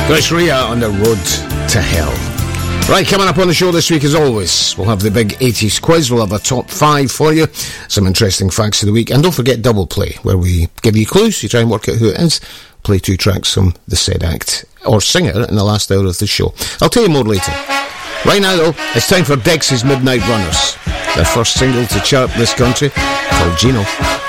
Grace Rhea on the road to hell. Right, coming up on the show this week, as always, we'll have the big 80s quiz. We'll have a top 5 for you, some interesting facts of the week, and don't forget Double Play, where we give you clues, you try and work out who it is, play 2 tracks from the said act or singer in the last hour of the show. I'll tell you more later. Right now, though, it's time for Dex's Midnight Runners, their first single to chart this country, called Gino.